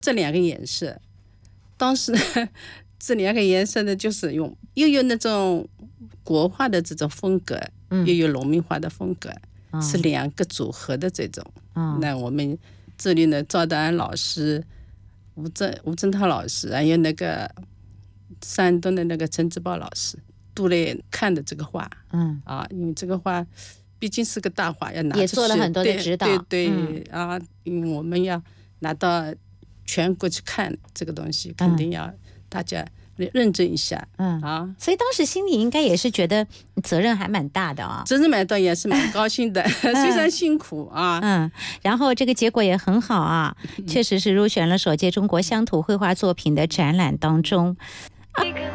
这两个颜色。当时呢，这两个颜色呢，就是又有那种国画的这种风格，又有农民画的风格，是两个组合的这种。那我们这里呢，赵德安老师、吴振涛老师，还有那个山东的那个陈志宝老师，都来看的这个画。因为这个画毕竟是个大画，要拿出去， 也做了很多的指导。 对因为我们要拿到全国去看这个东西，肯定要大家认真一下。 所以当时心里应该也是觉得责任还蛮大的啊。 责任蛮大，也是蛮高兴的，虽然辛苦啊。 然后这个结果也很好啊，确实是入选了首届中国乡土绘画作品的展览当中。